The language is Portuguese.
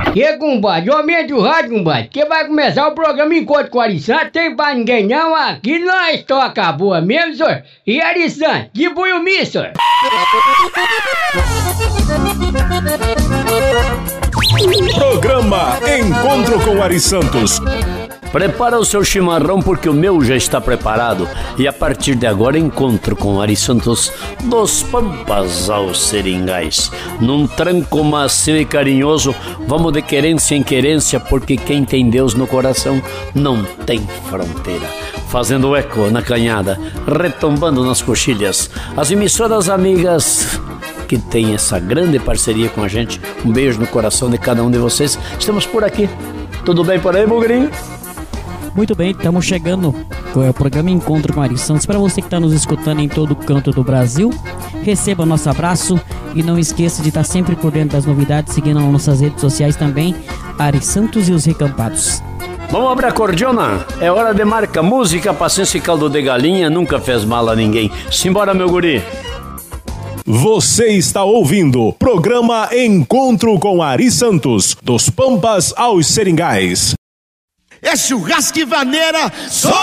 E compadre, aumente o rádio, compadre, que vai começar o programa Encontro com Ari Santos. Tem pra ninguém não, aqui nós toca boa mesmo, senhor. E Ari Santos, de Buiumi, senhor. Programa Encontro com Ari Santos. Prepara o seu chimarrão porque o meu já está preparado. E a partir de agora encontro com Ari Santos dos Pampas aos Seringais. Num tranco macio e carinhoso, vamos de querência em querência, porque quem tem Deus no coração não tem fronteira. Fazendo eco na canhada, retombando nas coxilhas, as emissoras amigas que tem essa grande parceria com a gente. Um beijo no coração de cada um de vocês. Estamos por aqui. Tudo bem por aí, Bugrinho? Muito bem, estamos chegando com o programa Encontro com Ari Santos. Para você que está nos escutando em todo canto do Brasil, receba nosso abraço e não esqueça de estar sempre por dentro das novidades, seguindo nas nossas redes sociais também, Ari Santos e os Recampados. Vamos abrir a cordiona? É hora de marca, música, paciência e caldo de galinha, nunca fez mal a ninguém. Simbora, meu guri! Você está ouvindo programa Encontro com Ari Santos, dos Pampas aos Seringais. É churrasco e vaneira, só